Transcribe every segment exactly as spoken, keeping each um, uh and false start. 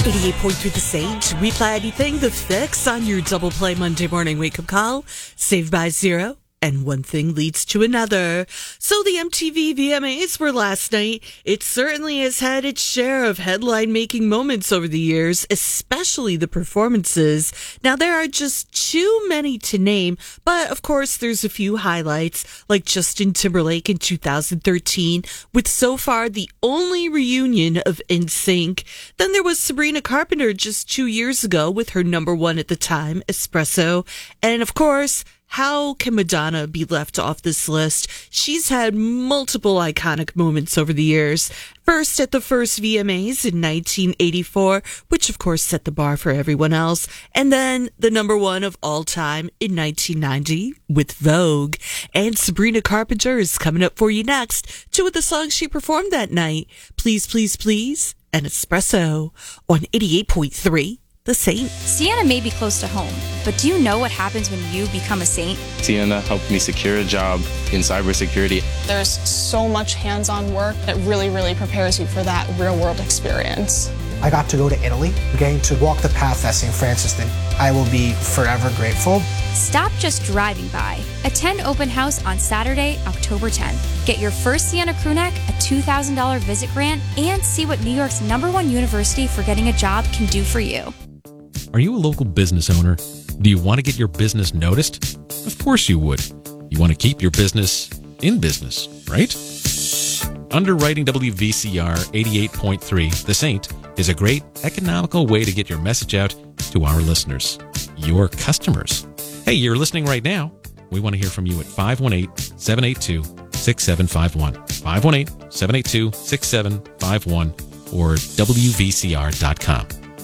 eighty-eight point three The Saint. We play anything, the fix on your double play Monday morning wake-up call. Saved by Zero. And one thing leads to another. So the M T V V M As were last night. It certainly has had its share of headline-making moments over the years, especially the performances. Now, there are just too many to name, but of course there's a few highlights, like Justin Timberlake in two thousand thirteen, with so far the only reunion of N Sync. Then there was Sabrina Carpenter just two years ago with her number one at the time, Espresso. And of course, how can Madonna be left off this list? She's had multiple iconic moments over the years. First at the first V M As in nineteen eighty-four, which of course set the bar for everyone else. And then the number one of all time in nineteen ninety with Vogue. And Sabrina Carpenter is coming up for you next. Two of the songs she performed that night, Please, Please, Please, and Espresso on eighty-eight point three. The Saint. Sienna may be close to home, but do you know what happens when you become a Saint? Sienna helped me secure a job in cybersecurity. There's so much hands-on work that really, really prepares you for that real-world experience. I got to go to Italy, getting to walk the path that Saint Francis did. I will be forever grateful. Stop just driving by. Attend open house on Saturday, October tenth. Get your first Sienna crewneck, a two thousand dollars visit grant, and see what New York's number one university for getting a job can do for you. Are you a local business owner? Do you want to get your business noticed? Of course you would. You want to keep your business in business, right? Underwriting W V C R eighty-eight point three, The Saint, is a great economical way to get your message out to our listeners, your customers. Hey, you're listening right now. We want to hear from you at five one eight, seven eight two, six seven five one, five one eight, seven eight two, six seven five one, or W V C R dot com.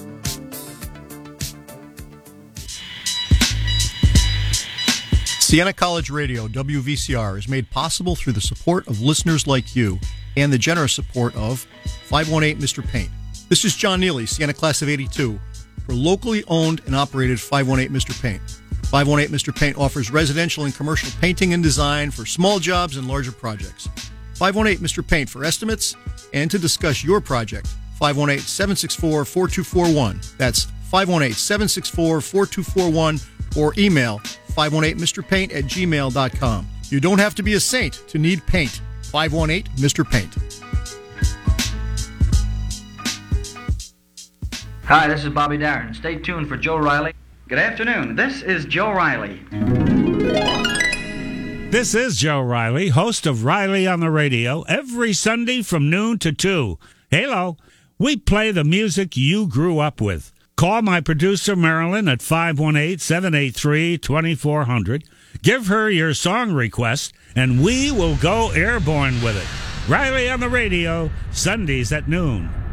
Siena College Radio, W V C R, is made possible through the support of listeners like you and the generous support of five one eight Mister Paint. This is John Neely, Siena Class of eighty-two, for locally owned and operated five one eight Mister Paint. five one eight Mister Paint offers residential and commercial painting and design for small jobs and larger projects. five one eight Mister Paint for estimates and to discuss your project. five one eight, seven six four, four two four one. That's five one eight, seven six four, four two four one, or email five one eight Mister Paint at gmail dot com. You don't have to be a saint to need paint. five one eight Mister Paint. Hi, this is Bobby Darin. Stay tuned for Joe Riley. Good afternoon. This is Joe Riley. This is Joe Riley, host of Riley on the Radio, every Sunday from noon to two. Hello. We play the music you grew up with. Call my producer, Marilyn, at five one eight, seven eight three, two four zero zero. Give her your song request, and we will go airborne with it. Riley on the Radio, Sundays at noon.